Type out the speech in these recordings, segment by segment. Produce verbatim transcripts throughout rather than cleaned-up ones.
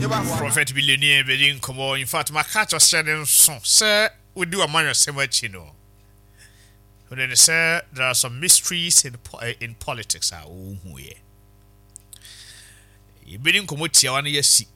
Prophet Billionaire being come on. In fact, my catch was saying so, sir, we do a man so much, you know. But then, sir, there are some mysteries in in politics. Ah, oh, yeah. You being come out here, one year see.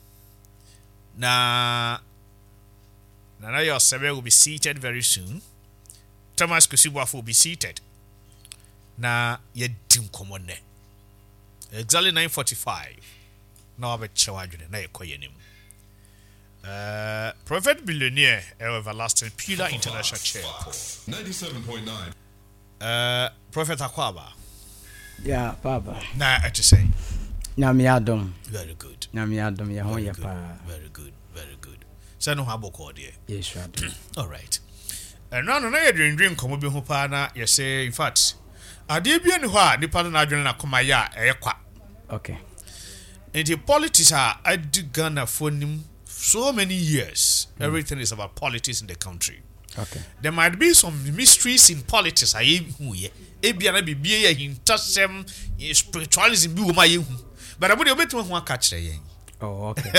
Na, na, your seven will be seated very soon. Thomas Kusiwa will be seated. Na, ye dim come on there. Exactly nine forty-five. Now I'm a child, and I call him. Uh, Prophet Billionaire, Everlasting Pillar International Chair. ninety-seven point nine. Uh, Prophet Akwaba. Yeah, Papa. Nah, I just say. Nyamiadom. Very good. Nyamiadom, ya Very hoya good. pa. Very good. Very good. So no habo call there. Yes, right. All right. And no, no, no, you dream dream come be ho pa na. You say, in fact, ade bi ani ho a nipa na adwene na koma ya eyekwa. Okay. And the politics are I do Ghana for him so many years. Mm. Everything is about politics in the country. Okay. There might be some mysteries in politics. I who ye. Ebiana be be a hintasem spiritualism bi wo ma yehu. But abodi obetum ho aka kire yen. Oh, okay.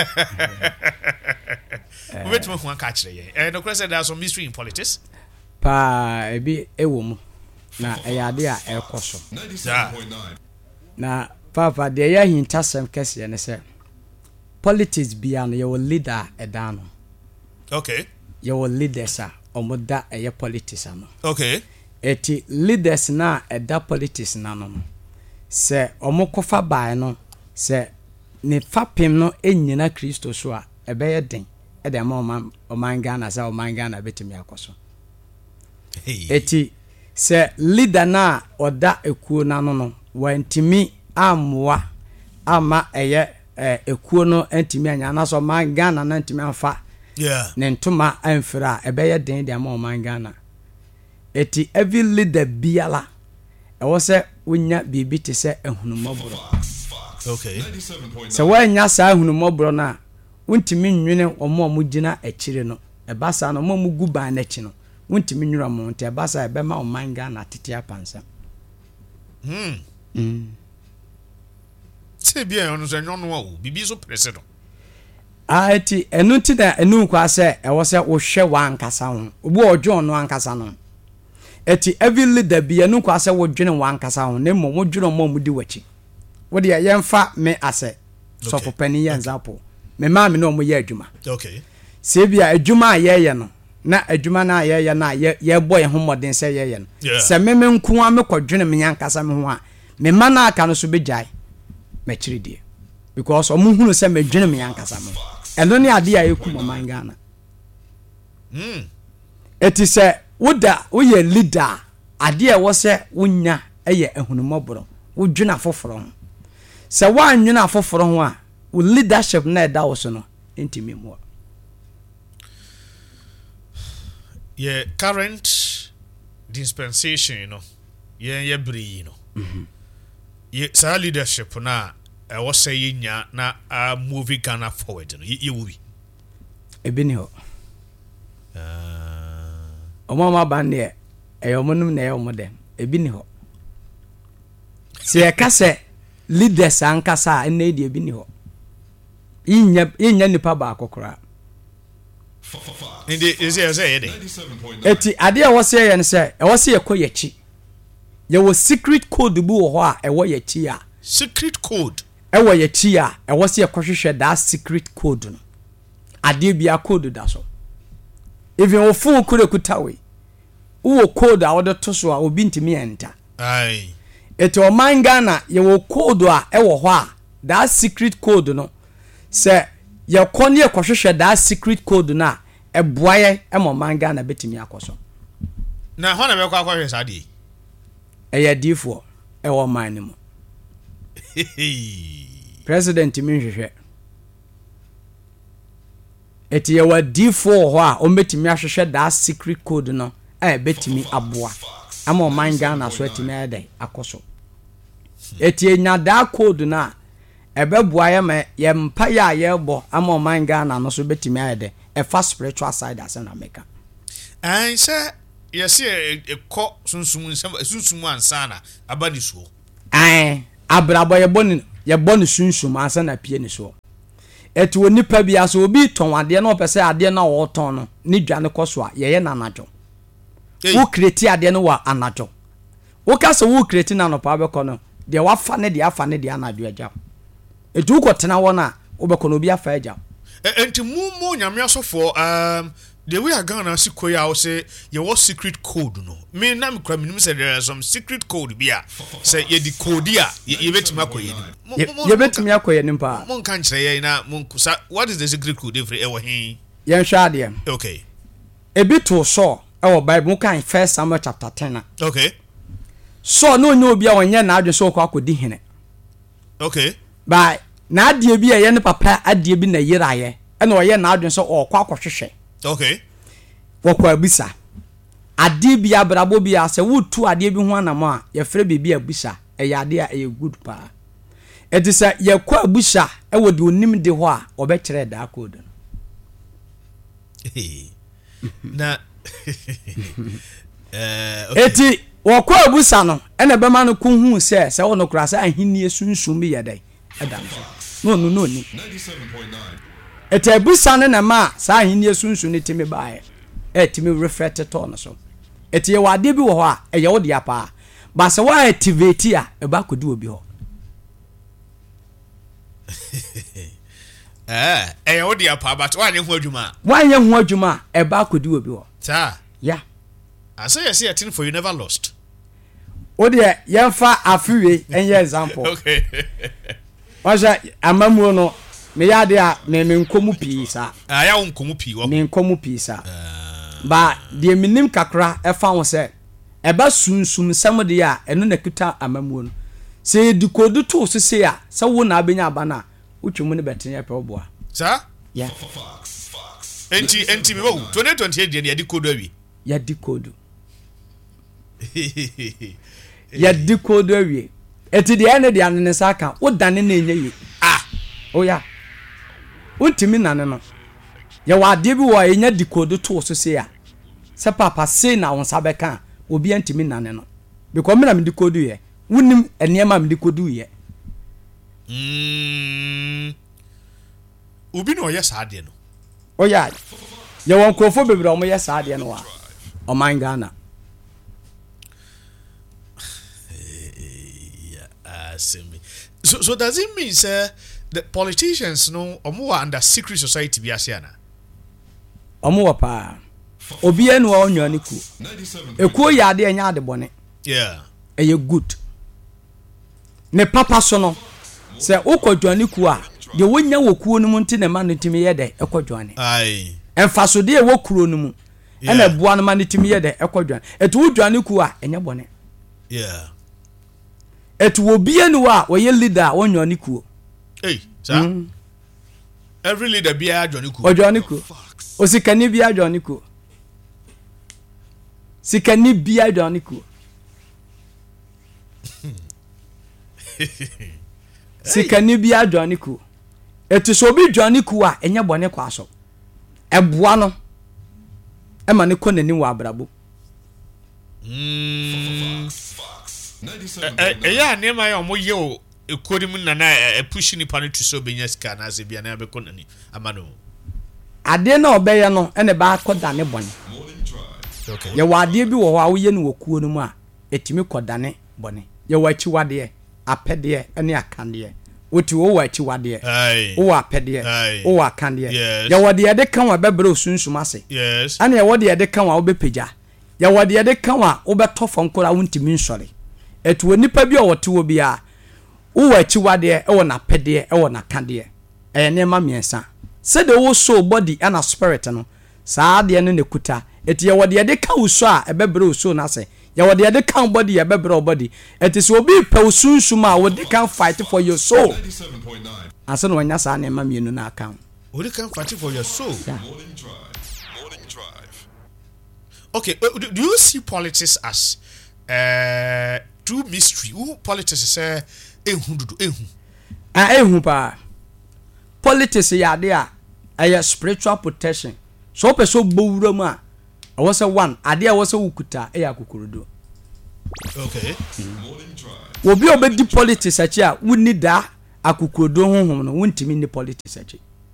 Obetum ho aka kire yen. And of course there are some mystery in politics. Pa ebi ewo mu. Na eyade a ekoso. ninety-seven point nine. Na Papa, the year he intasem kesi and say politics beyond your leader edano. Okay. Your leaders are omoda a year politics ano. Okay. Eti leaders na eda politics nano. Se omokofa ba no se ne fapem no enyina Kristo so a ebeye den. E de ma oman Ghana sa oman Ghana betimi akoso. Eti se leader na oda ekuo nano no wantimi amwa ama eye ekuo no antimi anya na so man Ghana na antimi afa yeah ne ntoma amfira ebeye den de ama man Ghana eti every leader biala e wo se wonya bibi te se ehunumobro. Okay. Se wanya sa ehunumobro na wontimi nwene omo omo gina akire no e basa no omo mugu ban na chi no wontimi nwura mo nte basa e be ma man Ghana tete apansa. Hmm. Mm. C'est bien, on nous a non bibi so president. Ah, eti enu ti da enu kwa se e wo se wo hwe wan kasa ho. Obu ojo no ankasa no. Eti every leader bi enu kwa se wo dwene wan kasa ho, ne mo wo dwene mo mudi wachi. Wo de yemfa me ase. So for penny example. Me ma me no mo ye adwuma. Okay. Se bia adwuma ye ye no. Na adwuma na ye ye na ye ye boy ho modern se ye ye no. Se me me nku a me kodwene me yankasa me ho a. Me ma na aka no so be jai. Me chiri die. Because omu hunu se me dwene me yankasa me. Eno ne ade a yeku mo man Ghana. Mm. Eti se woda wo ye leader ade a wo se wonya eye ehunumobro. Wo dwena foforo ho. Se wa anwena foforo ho a wo leadership na da wo so no entimi mo. Yeah, current dispensation, you know. Yeah, yeah, bri, you know. Mhm. Yeah, sa leadership na I was saying ya na a movie Ghana forward, you know. You will be. Ebini ho. Uh, Omo ma ban ne e omonum na e omo dem. Ebini ho. Se e ka se leaders ankasa na e di ebini ho. Inya inya nipa ba akokora. Indi is it say it? Eti ade a wo se ye ne se e wo se ye koyechi. Ye wo secret code bu wo ho a e wo yechi a. Secret code. E wo yechi a e wo se ye kohwehwe that secret code no. Ade bia code da so. Even wo phone kure kutawe. Wo code a wo de to so a obi ntimi enta. Aye. Eti o man Ghana ye wo code a e wo ho a that secret code no. Se ye kone ye kohwehwe that secret code na e boaye e mo man Ghana betimi akoso. Na ho na be kwa kwa sa de. E ye difo e wo man ni mo. President mi hwehwe. Eti ye wa difo ho a o betimi ahwehwe that secret code no e betimi aboa. Ama o man Ghana so etimi ede akoso. Eti enya that code na ebe boaye me ye mpa ya ye bo ama o man Ghana no so betimi ede e fa spiritual side as na America. Ai say yes e ko sunsum sunsum ansana abani so. Ai abrabo ye boni ye boni sunsum ansa na pie ni so. etu onipa bi aso obi ton ade na opese ade na wo ton no ni dwane koso a ye ye na anajo wo kreti ade no wa anajo wo ka so wo kreti na no pa be ko no de wafa ne de afa ne de anajo agya etu ko tena wo na wo be ko no bi afa agya enti mu mu nyame asofo um the way I gonna see koya I say your what secret code no me na me kra me say there is some secret code bia say ye the code ya ye betimi akoye ni ye betimi akoye ni pa mon kan kire ye na mon kusa what is the secret code every ewo hin ye hwa ade okay ebi to so ewo bible kan first Samuel chapter ten okay so no no obi a wonye na adwe so kwa akodi hene okay by na ade bi ye ne papa ade bi na yiraye e na oye na adwe so okwa akohwehwe okay wokwa abisa ade bi abrabo bi ase wotu ade bi ho anam a ye frɛ bibi abisa e ya ade a e good pa etisa ye kwa abisa e wodi onim de ho a obekere da code na eh okay eti wokwa abisa no e na bema no kunhu se se wo no kura se ahenni esunsum bi ye dai adam no no no ni ninety-seven point nine eti abisa ne na ma sa ahenni esunsum ni timi baaye etimi reflect to no so eti ye wade bi wo ho a eye wo de apa ba se wa activate a e ba kodi obi ho eh eh wo de apa but wa nye ho adwuma wa nye ho adwuma e ba kodi obi ho ta ya I say you see a thing for you never lost o de ye fa afiwe enye example okay washa amamu no me ya de a me me nkomu pi sa ah ya nkomu pi wo me nkomu pi sa ba de minim kakra e fa wo se e ba sunsum sam de ya eno na kita amamu no se di kodu to so se ya se wo na abenya aba na utwemu ne beten ya pe oboa sa ya enti enti me wo twenty twenty-eight de ya di kodu awi ya di kodu ya di kodu awi eti de ene de anene saka wo dane na enye yi ah o ya untimi nane no ya wade bi wo enya di kodu to so se ya se papa se na won sabeka obi antimi nane no because me na me di kodu ye wunim enema me di kodu ye mm obi no ye saade no o ya ya won krofo bebre o mo ye saade no wa o man Ghana so so does it mean say the politicians no omo under secret society bi asiana omo wa pa obi enu o nwa niku ekuo ya ade enya ade bone yeah eye good ne papa so no se ukodwane ku a de wonya wokuo no mu nti ne ma no timi ye de ekodwane ai emfaso de wokuro no mu ena bua no ma no timi ye de ekodwane etu wodwane ku a enya bone yeah etu obi enu a woye leader wonwane ku hey sir mm. every leader be a jwane ku odwane ku osikani bi a jwane ku sikani bi a jwane ku sikani bi a jwane ku etu so bi jwane ku a enya bone kwa so eboa no e ma ne konani wa abrabo mm eh ya ne ma ya omo ye o ekodim na na e push ni pano to so benya sika na se bia na be konani amano ade na obeye no ene ba kodane bone okay ye wade bi wo ho a wo ye ne wokuo no mu a etimi kodane bone ye wachi wade apede ene akande woti wo wachi wade wo apede wo akande ye wade ye de kan wa bebre osunsum ase yes ane ye wade ye de kan wa wo bepeja ye wade ye de kan wa wo betofo nkora wontimi nsore etu onipa bi a wote wo bia wo wachi wade e wo na pede e wo na kande e ne ma miensa se de wo so body and spirit no saa de ne nekuta eti ye wode ye de kan wo so a e bebre oso na ase ya wode ye de kan body ye bebre body eti so obi pe osunsum a wode kan fight for your soul ninety-seven point nine asa no nya saa ne ma mienu na account wode kan fight for your soul yeah. Morning drive morning drive okay uh, do, do you see politics as uh true mystery who politics say ehun dudu ehun ah ehun pa politics ya de a aya spiritual protection so person bowura mu a awo se one ade a wo se wukuta e ya kokurudo okay morning drive obi obedi politics achi a wuni da akokurudo honhom no wuntimi ni politics achi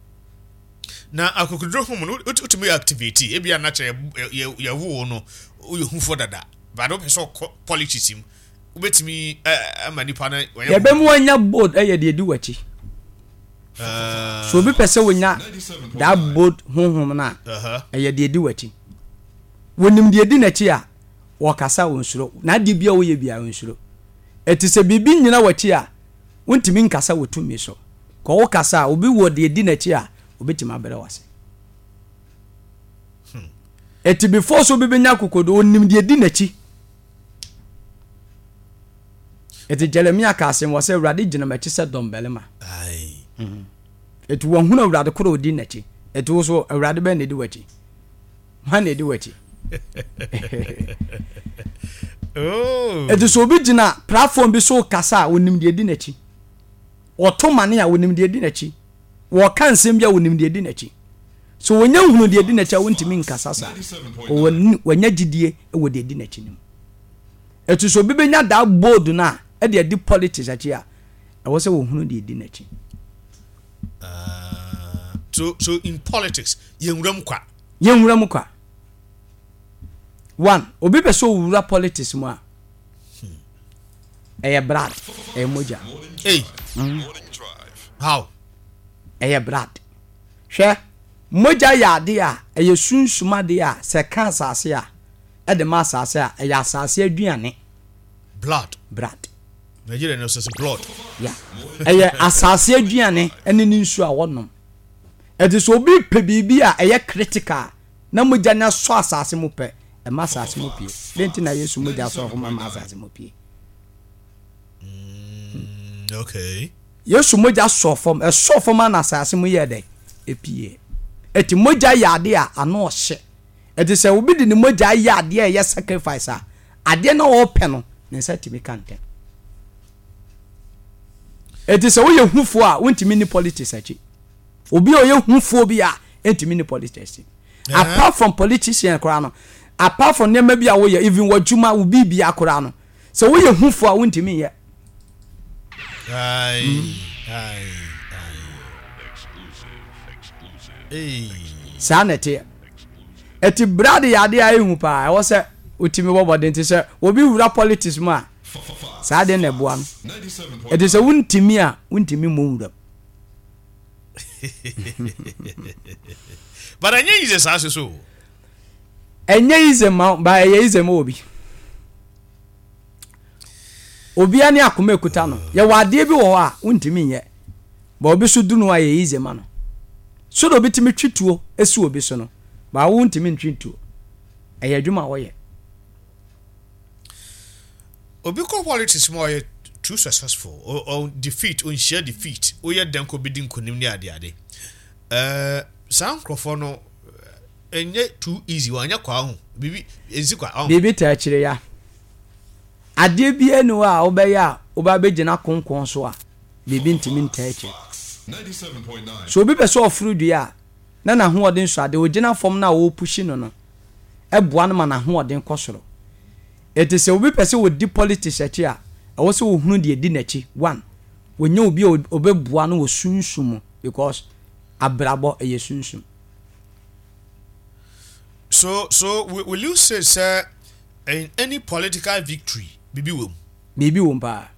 na akokodro home no utumi activity e bia na che ye wo no you hu for dada but no person politics him ubetimi amani pa na ye be mu anya board e ye de di wachi uh so bi pese wonya that board honhom na e ye de di wachi wonim de di na chi a wo kasa wonsuro na de bia wo ye bia wonsuro etise bibi nyina wachi a wontimi nkasa wotumi so ko wo kasa obi wo de di na chi a obetimi abere wase hmm eti before so bi benya kokodo onim de di na chi eti Jeremia ka asem wo se urade gina machi se dombelema ai mhm eti wo hunu urade koro odi na chi eti wo so urade be na di wachi ma na di wachi oh eti so bi gina platform bi so kasa onim de di na chi oto mane a onim de di na chi wo kan sem bia onim de di na chi so wonya hunu de di na chi a wontimi nkasa sa wonya gidie e wo de di na chi nim eti so bi benya da board na e de di politics achi a e wo se wo hunu de di na chi uh so so in politics yenwuram kwa yenwuram kwa one obi be so wura politics mu a eye brad eye moja hey Morning drive. how eye brad hwe moja ya de a eye sunsuma de a se kan asase a e de ma asase a eye asase aduane blood brad Nigeria no says blood ya eye asase aduane ene ni nsu a wonom e de so obi pe bibi a eye critical na moja na so asase mu pe e ma asase mu pie lenti na yesu moja so ho ma asase mu pie okay yesu moja so form e so form na asase mu ye de epie eti moja yade a ano ohye eti se obi di ni moja yade a ye sacrifice a ade na wo pe no ne satimi kante eti se wo ye hufo a wontimi ni politics achi obi o ye hufo bi a entimi ni politics apart from politician kora no apart from nema bi a wo ye even wadwuma wo bi bi akora no se wo ye hufo a wontimi ye ai ai ai eh sanete eti brad yade a ehu pa e wo se otimi bobode nti se obi wura politics mu a sa de na boa no eti se wontimi a wontimi mo wura but anya is as so enye ize ma ba ye ize ma obi obi ani akoma ekuta no ye wade bi wo a wontimi ye ba obi so dunu a ye ize ma no so do bitimi twituo esi obi so no ba wontimi ntwituo eye adwuma wo ye obi ko politics more too successful or, or defeat or share defeat o ye den ko bidin konim ni ade ade eh san crofo no enye too easy wanya kwa ho bibi enzi kwa ho bibi ta kire ya ade bi enu a obeya oba begina konkon so a bibi ntimi nta kire ninety-seven point nine. so obi be so ofuru dua na na ho odin so ade ogina fom na wo pushi no no eboa no ma na ho odin kosoro eti se obi pese wo di politics achi a e wo se wo hunu de di nachi one wonya obi obeboa no wo sunsum because abrabo e yesunsum so so will you say sir in any political victory bibi wom bibi wom pa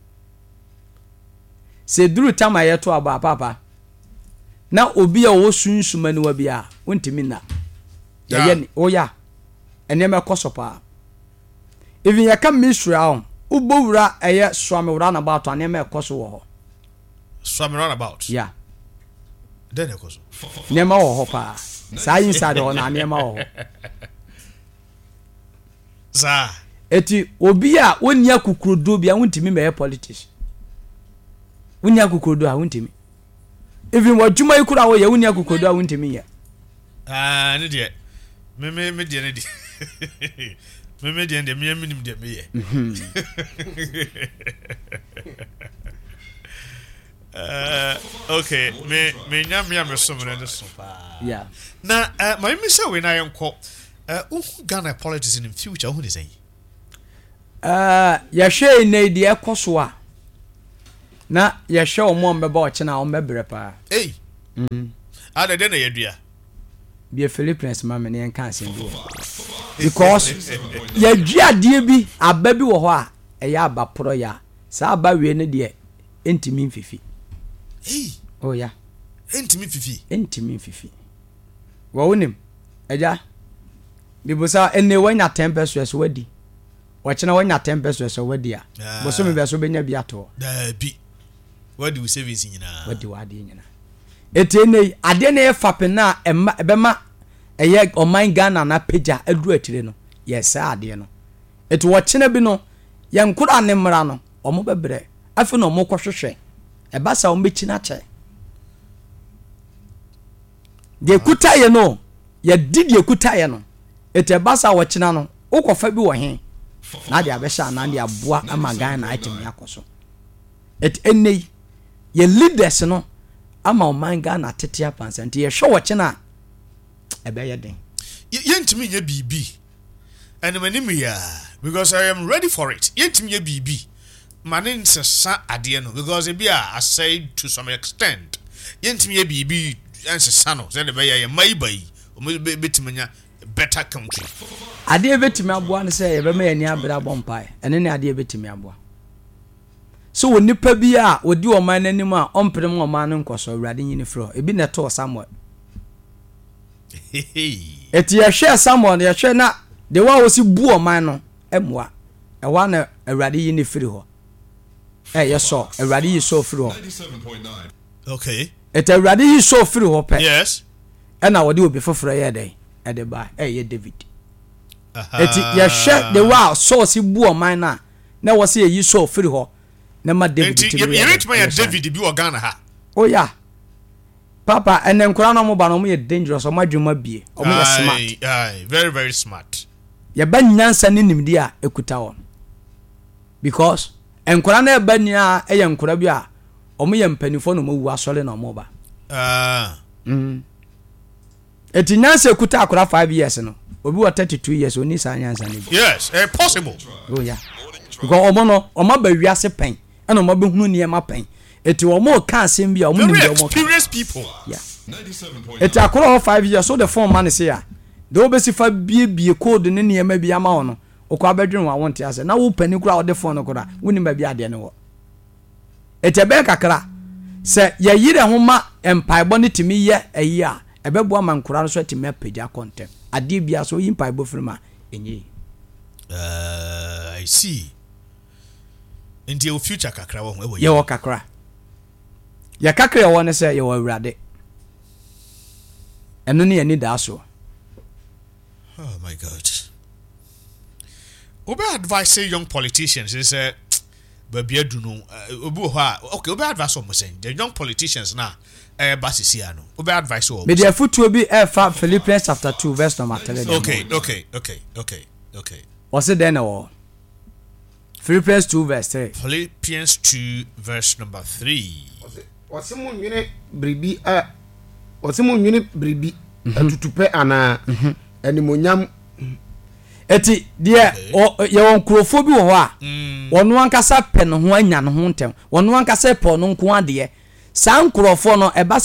se duru tama yeto aba papa na obi a wo sunsum ani wa bia wontimi na ya ye ni oya ene me kosopa even ya kam misra ubowura eye swamewura na ba to ane me koso wo ho swamewura about ya then ekoso nema wo ho pa sa inside ho na nema wo ho za eti obi a woni akukurodo bia wontimi me politics woni akukurodo a wontimi even wadwuma ikura wo ye woni akukurodo a wontimi ya ah ne de me me me de ne de me me de de me minim de me ye uh okay me me nyam nyam so me ne so pa yeah na uh, my me say we na yenko uh who Ghana politics in the future who dey say uh ya hwe ne de ekoso a na ya hwe omo mbeba o chena o mbebre pa hey mm ada de na yadua be Philippines ma me ne kan asem bi because ya duade bi aba bi wo ho a eya aba pro ya sa aba we ne de entimi mfifi eh oh ya entimi fifi entimi mfifi wo wonim eja bibusa enne wanya ten pesos wadi wachina wanya ten pesos wadi a boso me beso benya bi ato da bi wadi we service nyina wadi wadi nyina etene ade ne fapena ebema eye oman Ghana na peja aduru atire no yesa ade no eto wachina bi no yankura ne mra no omo bebre afi no omo kwohwehwe ebasa omo bechina che de kuta ye no ya didi ekuta ye no ete ebasa wachina no ukofa bi wo he na de abesha na de aboa ama Ghana item yakoso et enne ye leaders no ama oman Ghana tete apansa nti ye hwe wachina ebe ye den yentimi nye bibi and many ya because I am ready for it yentimi nye bibi manin sesa ade no because e bia I say to some extent yentimi nye bibi ansesa no say be ye mai bai o betimanya better country ade betimi aboa ne say ye be ma yani abra bompai ene ne ade betimi aboa so woni pa bi a odi oman nanim a omprem oman no nkoso awrade nyini fro ebi ne to Samuel eti ye hwe Samuel ye hwe na de wa wosi bu oman no emwa e wa na awrade yini firi ho eh ye so awrade yi so firi ho ninety-seven point nine. okay eti awrade yi so firi ho pe yes e na wodi obi foforo ye dey e de ba eh ye David uh-huh. eti ye hwe de wa so si bu oman na na wo se yi so firi ho na ma David ti you reach my David bi o Ghana ha oh yeah papa ene nkura no mo ba no mo ye dangerous o ma dwuma bie o mo ye smart aye very very smart ye ba nyansa ni nimdi a ekuta won because enkura na ba ni a eye nkura bi a o mo ye mpanifo no mo wu asole na mo ba ah mm eti nyansa ekuta akura five years no obi wa thirty-two years oni sa nyansa ni yes eh possible oh yeah because o mo no o ma ba wiase pen ena o ma be hunu ne ma pen eti o mo ka asem bi a o mo very nimdi o mo experienced people yeah ninety-seven point nine. eti akura five years so the form man say ya de obesi fa bie bie code ne ne ma bi ama wo no okwa bedwen wa wonte ase na wo pani kura wo de phone kura woni ma bi ade ne wo eti be kakra se ye yire ho ma empaibo ne timi ye ayi a ebebo ama nkura no so timi apagya content ade bia so yi empaibo firma enyi uh I see in the future kakra wo ho ye wo kakra ya kakra wo ne se ye wo awrade eno ne ani da so oh my god obe advise young politicians is uh baby adu no obi ho a okay obe advise o mo say the young politicians na eh basisi ano obe advise o me dey futu bi e fa Philippians chapter two verse number three okay okay okay okay okay what's it then wo Philippians two verse three Philippians two verse number three what's mo nwene bribi a what's mo nwene bribi atutupe ana animonyam eti de ye won krofo bi wo ho a wono ankasa pe no ho anya no ho ntem wono ankasa pe no nko ade sa nkrofo no eba